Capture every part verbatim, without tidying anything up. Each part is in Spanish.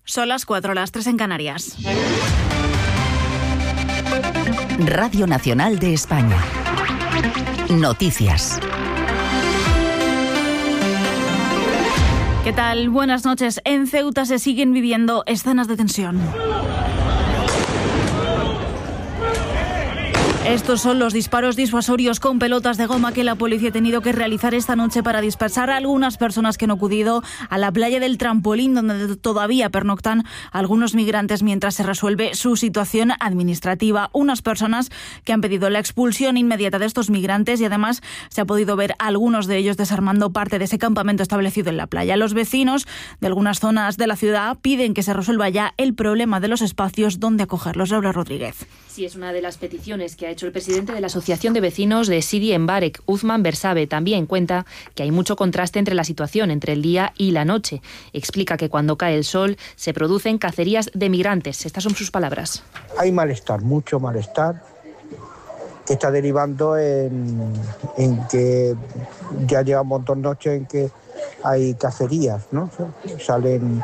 Son las cuatro, las tres en Canarias. Radio Nacional de España. Noticias. ¿Qué tal? Buenas noches. En Ceuta se siguen viviendo escenas de tensión. Estos son los disparos disuasorios con pelotas de goma que la policía ha tenido que realizar esta noche para dispersar a algunas personas que han acudido a la playa del Trampolín, donde todavía pernoctan algunos migrantes mientras se resuelve su situación administrativa. Unas personas que han pedido la expulsión inmediata de estos migrantes y además se ha podido ver a algunos de ellos desarmando parte de ese campamento establecido en la playa. Los vecinos de algunas zonas de la ciudad piden que se resuelva ya el problema de los espacios donde acogerlos. Laura Rodríguez. Sí, es una de las peticiones que ha hecho el presidente de la Asociación de Vecinos de Sidi Embarek, Uthman Bersabe. También cuenta que hay mucho contraste entre la situación entre el día y la noche. Explica que cuando cae el sol se producen cacerías de migrantes. Estas son sus palabras. Hay malestar, mucho malestar, que está derivando en, en que ya lleva un montón de noches en que hay cacerías, ¿no? Salen,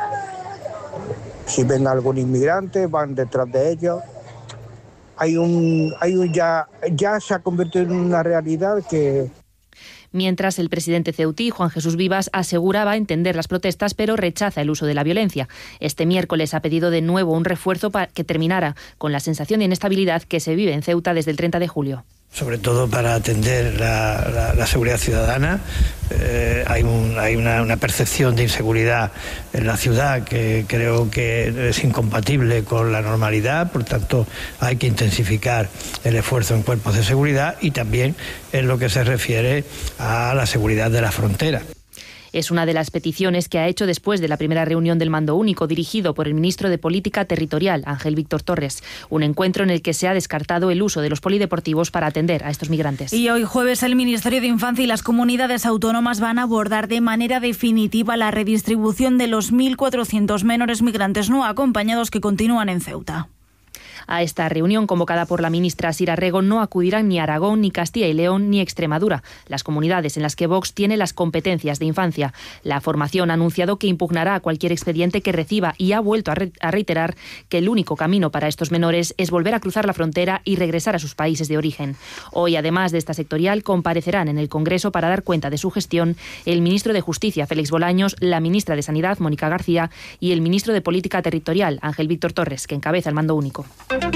si ven algún inmigrante, van detrás de ellos. Hay un, hay un ya, ya se ha convertido en una realidad que... Mientras, el presidente ceutí, Juan Jesús Vivas, aseguraba entender las protestas, pero rechaza el uso de la violencia. Este miércoles ha pedido de nuevo un refuerzo para que terminara con la sensación de inestabilidad que se vive en Ceuta desde el treinta de julio. Sobre todo para atender la, la, la seguridad ciudadana. Eh, hay un, hay una, una percepción de inseguridad en la ciudad que creo que es incompatible con la normalidad, por tanto hay que intensificar el esfuerzo en cuerpos de seguridad y también en lo que se refiere a la seguridad de la frontera. Es una de las peticiones que ha hecho después de la primera reunión del Mando Único dirigido por el ministro de Política Territorial, Ángel Víctor Torres. Un encuentro en el que se ha descartado el uso de los polideportivos para atender a estos migrantes. Y hoy jueves el Ministerio de Infancia y las comunidades autónomas van a abordar de manera definitiva la redistribución de los mil cuatrocientos menores migrantes no acompañados que continúan en Ceuta. A esta reunión convocada por la ministra Sira Rego no acudirán ni Aragón, ni Castilla y León, ni Extremadura, las comunidades en las que Vox tiene las competencias de infancia. La formación ha anunciado que impugnará cualquier expediente que reciba y ha vuelto a, re- a reiterar que el único camino para estos menores es volver a cruzar la frontera y regresar a sus países de origen. Hoy, además de esta sectorial, comparecerán en el Congreso para dar cuenta de su gestión el ministro de Justicia, Félix Bolaños, la ministra de Sanidad, Mónica García, y el ministro de Política Territorial, Ángel Víctor Torres, que encabeza el Mando Único.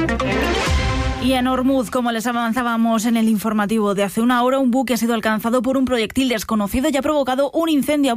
Y en Ormuz, como les avanzábamos en el informativo de hace una hora, un buque ha sido alcanzado por un proyectil desconocido y ha provocado un incendio.